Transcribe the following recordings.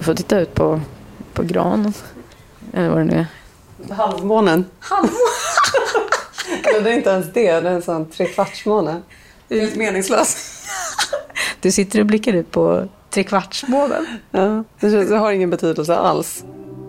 Du får titta ut på granen. Eller vad det nu är. Halvmånen. Men det är inte ens det. Det är en sån 3/4-måne. Det är helt meningslöst. Du sitter och blickar ut på 3/4-månen. Ja, det har ingen betydelse alls.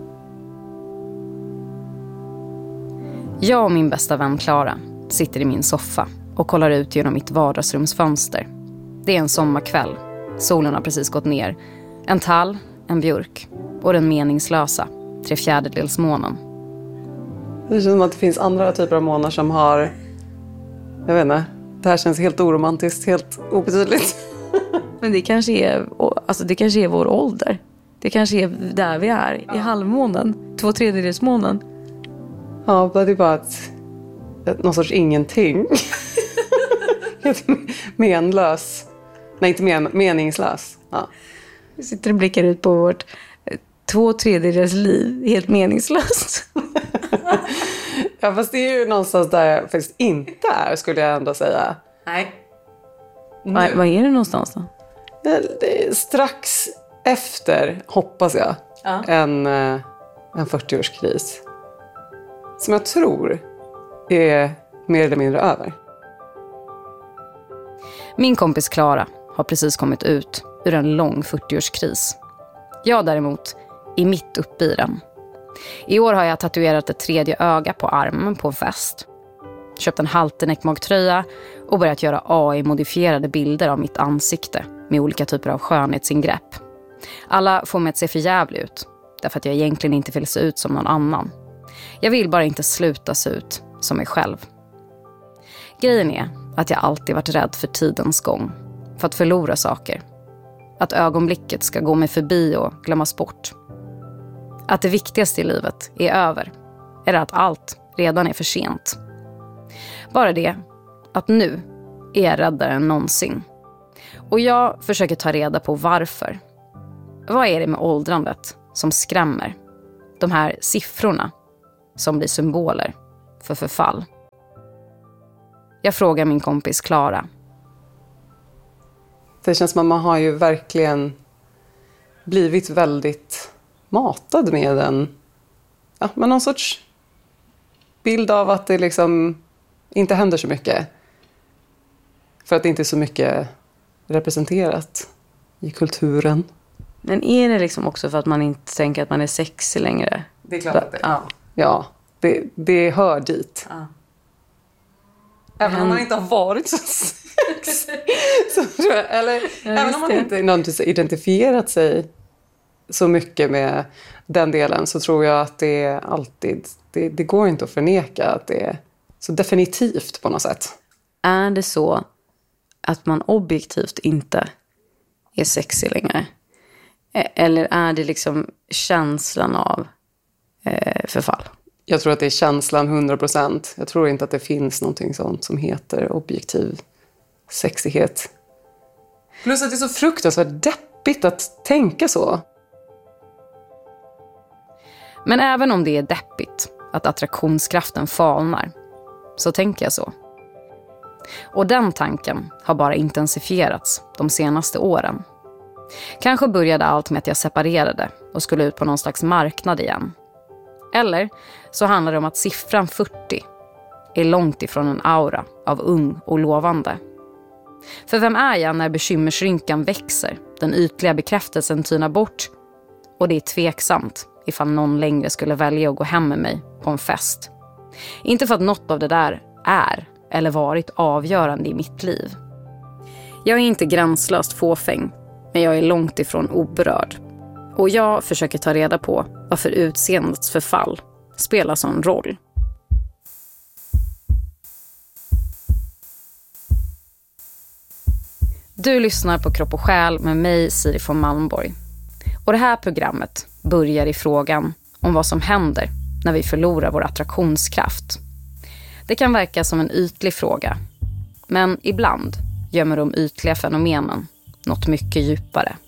Jag och min bästa vän Clara sitter i min soffa och kollar ut genom mitt vardagsrumsfönster. Det är en sommarkväll. Solen har precis gått ner. En tall, en björk och den meningslösa 3/4-månen. Det känns som att det finns andra typer av månar som har... Jag vet inte. Det här känns helt oromantiskt, helt obetydligt. Men det kanske är vår ålder. Det kanske är där vi är. I halvmånen. 2/3-månen. Ja, det är bara någon sorts ingenting. Helt menlös. Nej, inte meningslös. Ja. Vi sitter och blickar ut på vårt 2/3 liv. Helt meningslöst. Ja, fast det är ju någonstans där jag faktiskt inte är, skulle jag ändå säga. Nej. Vad är det någonstans då? Det är strax efter, hoppas jag, en 40-årskris. Som jag tror är mer eller mindre över. Min kompis Clara har precis kommit ut ur en lång 40-årskris. Jag däremot är mitt uppe i den. I år har jag tatuerat ett 3:e öga på armen på en fest. Köpt en halterneck-magtröja och börjat göra AI-modifierade bilder av mitt ansikte med olika typer av skönhetsingrepp. Alla får mig att se för jävligt ut, därför att jag egentligen inte vill se ut som någon annan. Jag vill bara inte sluta se ut som mig själv. Grejen är att jag alltid varit rädd för tidens gång, för att förlora saker. Att ögonblicket ska gå mig förbi och glömmas bort. Att det viktigaste i livet är över, eller att allt redan är för sent. Bara det att nu är jag räddare än någonsin. Och jag försöker ta reda på varför. Vad är det med åldrandet som skrämmer? De här siffrorna som blir symboler för förfall. Jag frågar min kompis Clara. Det känns som att man har ju verkligen blivit väldigt matad med med någon sorts bild av att det liksom inte händer så mycket. För att det inte är så mycket representerat i kulturen. Men är det liksom också för att man inte tänker att man är sexig längre? Det är klart att det är. Ja, det hör dit. Ja. Även om man inte har varit så sexig. Även om man inte någonting identifierat sig så mycket med den delen, så tror jag att det är alltid... Det går inte att förneka att det är så definitivt på något sätt. Är det så att man objektivt inte är sexig längre? Eller är det liksom känslan av förfall? Jag tror att det är känslan 100%. Jag tror inte att det finns någonting sånt som heter objektiv sexighet. Plus att det är så fruktansvärt deppigt att tänka så. Men även om det är deppigt att attraktionskraften falnar, så tänker jag så. Och den tanken har bara intensifierats de senaste åren. Kanske började allt med att jag separerade och skulle ut på någon slags marknad igen. Eller så handlar det om att siffran 40 är långt ifrån en aura av ung och lovande. För vem är jag när bekymmersrynkan växer, den ytliga bekräftelsen tynar bort och det är tveksamt ifall någon längre skulle välja att gå hem med mig på en fest. Inte för att något av det där är eller varit avgörande i mitt liv. Jag är inte gränslöst fåfäng, men jag är långt ifrån oberörd. Och jag försöker ta reda på varför utseendets förfall spelar sån roll. Du lyssnar på Kropp och själ med mig, Siri von Malmborg. Och det här programmet börjar i frågan om vad som händer när vi förlorar vår attraktionskraft. Det kan verka som en ytlig fråga, men ibland gömmer de ytliga fenomenen något mycket djupare.